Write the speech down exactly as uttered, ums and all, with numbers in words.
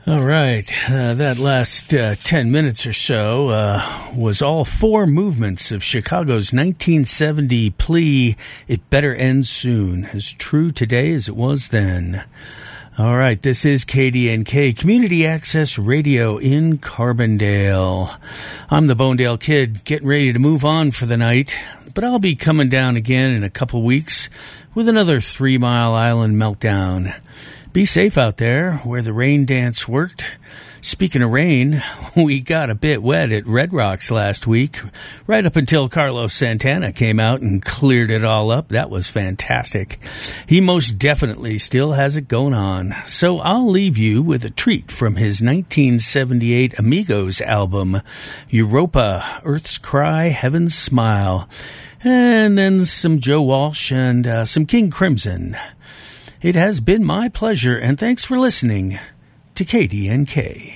All right, uh, that last uh, ten minutes or so uh, was all four movements of Chicago's nineteen seventy plea, "It Better End Soon," as true today as it was then. All right, this is K D N K, Community Access Radio in Carbondale. I'm the Bonedale Kid, getting ready to move on for the night, but I'll be coming down again in a couple weeks with another Three Mile Island meltdown. Be safe out there where the rain dance worked. Speaking of rain, we got a bit wet at Red Rocks last week, right up until Carlos Santana came out and cleared it all up. That was fantastic. He most definitely still has it going on. So I'll leave you with a treat from his nineteen seventy-eight Amigos album, Europa, Earth's Cry, Heaven's Smile, and then some Joe Walsh and uh, some King Crimson. It has been my pleasure, and thanks for listening to K D N K.